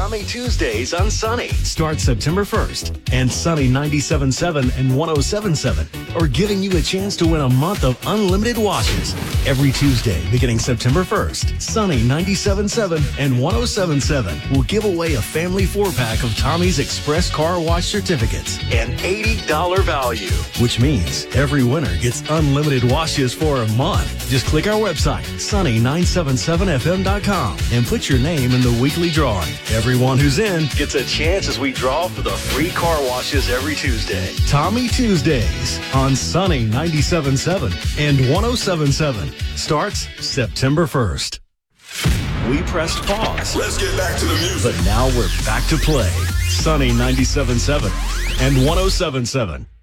Tommy Tuesdays on Sunny. Start September 1st, and Sunny 97.7 and 107.7 are giving you a chance to win a month of unlimited washes. Every Tuesday, beginning September 1st, Sunny 97.7 and 107.7 will give away a family 4-pack of Tommy's Express Car Wash certificates, an $80 value, which means every winner gets unlimited washes for a month. Just click our website, sunny977fm.com, and put your name in the weekly drawing. Everyone who's in gets a chance as we draw for the free car washes every Tuesday. Tommy Tuesdays on Sunny 97.7 and 107.7 starts September 1st. We pressed pause. Let's get back to the music. But now we're back to play. Sunny 97.7 and 107.7.